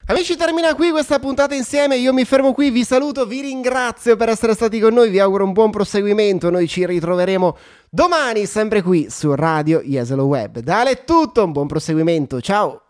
Amici, termina qui questa puntata insieme, io mi fermo qui, vi saluto, vi ringrazio per essere stati con noi, vi auguro un buon proseguimento, noi ci ritroveremo domani sempre qui su Radio Jesolo Web. Da Ale è tutto, un buon proseguimento, ciao!